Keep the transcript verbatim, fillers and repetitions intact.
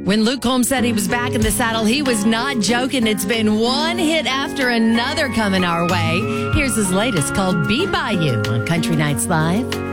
When Luke Combs said he was back in the saddle, he was not joking. It's been one hit after another coming our way. Here's his latest called Be By You on Country Nights Live.